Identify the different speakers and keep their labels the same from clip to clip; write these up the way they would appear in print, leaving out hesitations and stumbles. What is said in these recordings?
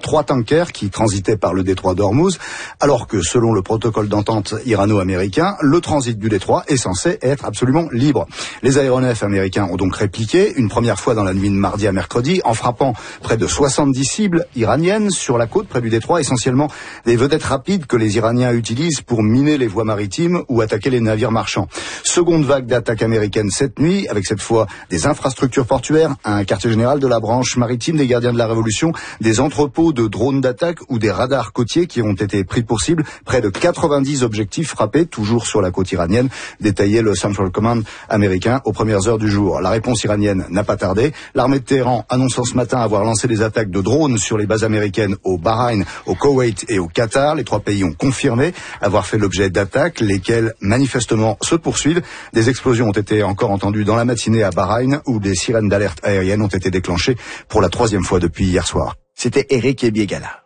Speaker 1: 3 tankers qui transitaient par le détroit d'Ormuz, alors que selon le protocole d'entente irano-américain, le transit du détroit est censé être absolument libre. Les aéronefs américains ont donc répliqué une première fois dans la nuit de mardi à mercredi en frappant près de 70 cibles iraniennes sur la côte près du détroit, essentiellement des vedettes rapides que les Iraniens utilisent pour miner les voies maritimes ou attaquer les navires marchands. Seconde vague d'attaques américaines cette nuit, avec cette fois des infrastructures portuaires, un quartier général de la branche maritime des gardiens de la Révolution, des entrepôts de drones d'attaque ou des radars côtiers qui ont été pris pour cible. Près de 90 objectifs frappés, toujours sur la côte iranienne, détaillait le Central Command américain aux premières heures du jour. La réponse iranienne n'a pas tardé. L'armée de Téhéran annonçant ce matin avoir lancé des attaques de drones sur les bases américaines au Bahreïn, au Koweït et au Qatar. Les 3 pays ont confirmé avoir fait l'objet d'attaques, lesquelles manifestement se poursuivent. Des explosions ont été encore entendues dans la matinée à Bahreïn, où des sirènes d'alerte aérienne ont été déclenchées pour la 3e fois depuis hier soir.
Speaker 2: C'était Éric Biégala.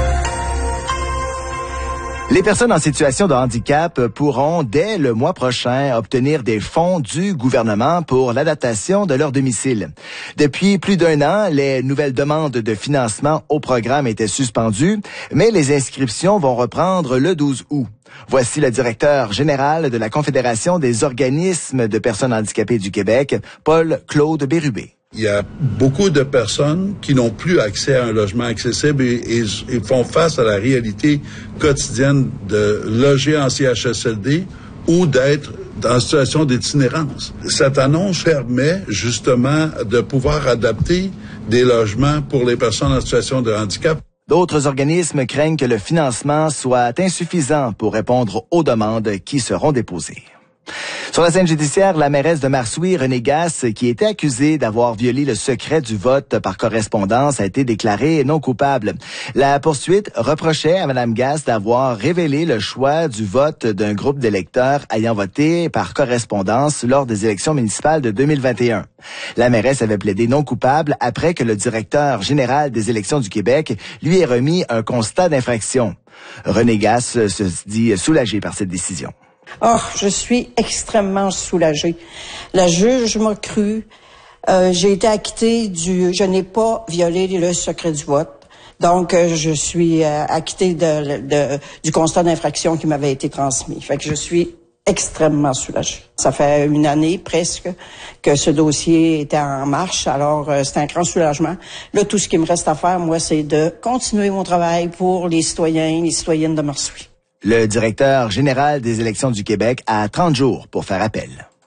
Speaker 2: Les personnes en situation de handicap pourront, dès le mois prochain, obtenir des fonds du gouvernement pour l'adaptation de leur domicile. Depuis plus d'1 an, les nouvelles demandes de financement au programme étaient suspendues, mais les inscriptions vont reprendre le 12 août. Voici le directeur général de la Confédération des organismes de personnes handicapées du Québec, Paul-Claude Bérubé.
Speaker 3: Il y a beaucoup de personnes qui n'ont plus accès à un logement accessible et font face à la réalité quotidienne de loger en CHSLD ou d'être en situation d'itinérance. Cette annonce permet justement de pouvoir adapter des logements pour les personnes en situation de handicap.
Speaker 2: D'autres organismes craignent que le financement soit insuffisant pour répondre aux demandes qui seront déposées. Sur la scène judiciaire, la mairesse de Marsouilles, Renée Gasse, qui était accusée d'avoir violé le secret du vote par correspondance, a été déclarée non coupable. La poursuite reprochait à Mme Gasse d'avoir révélé le choix du vote d'un groupe d'électeurs ayant voté par correspondance lors des élections municipales de 2021. La mairesse avait plaidé non coupable après que le directeur général des élections du Québec lui ait remis un constat d'infraction. Renée Gasse se dit soulagée par cette décision.
Speaker 4: Oh, je suis extrêmement soulagée. La juge m'a cru. J'ai été acquittée je n'ai pas violé le secret du vote. Donc, je suis acquittée du constat d'infraction qui m'avait été transmis. Fait que je suis extrêmement soulagée. Ça fait 1 année presque que ce dossier était en marche. Alors, c'est un grand soulagement. Là, tout ce qui me reste à faire, moi, c'est de continuer mon travail pour les citoyens, les citoyennes de Marsouilles.
Speaker 2: Le directeur général des élections du Québec a 30 jours pour faire appel.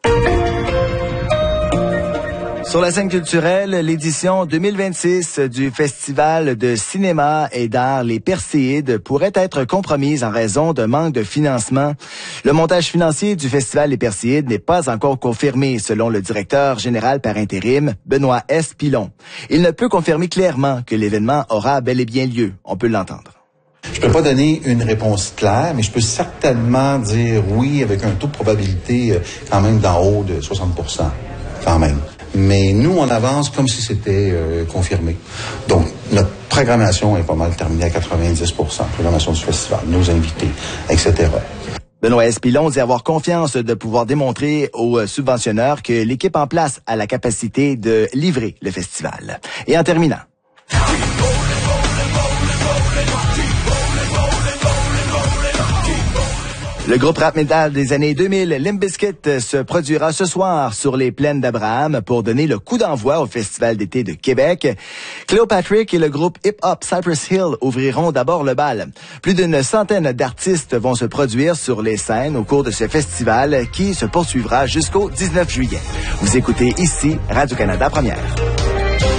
Speaker 2: Sur la scène culturelle, l'édition 2026 du Festival de cinéma et d'art Les Perséides pourrait être compromise en raison d'un manque de financement. Le montage financier du Festival Les Perséides n'est pas encore confirmé, selon le directeur général par intérim, Benoît S. Pilon. Il ne peut confirmer clairement que l'événement aura bel et bien lieu. On peut l'entendre.
Speaker 5: Je peux pas donner une réponse claire, mais je peux certainement dire oui avec un taux de probabilité quand même d'en haut de 60%, quand même. Mais nous, on avance comme si c'était confirmé. Donc, notre programmation est pas mal terminée à 90%, programmation du festival, nos invités, etc.
Speaker 2: Benoît S. Pilon dit avoir confiance de pouvoir démontrer aux subventionneurs que l'équipe en place a la capacité de livrer le festival. Et en terminant, le groupe rap metal des années 2000, Limp Bizkit, se produira ce soir sur les plaines d'Abraham pour donner le coup d'envoi au Festival d'été de Québec. Cléopatrick et le groupe hip-hop Cypress Hill ouvriront d'abord le bal. Plus d'une centaine d'artistes vont se produire sur les scènes au cours de ce festival qui se poursuivra jusqu'au 19 juillet. Vous écoutez ici Radio-Canada Première.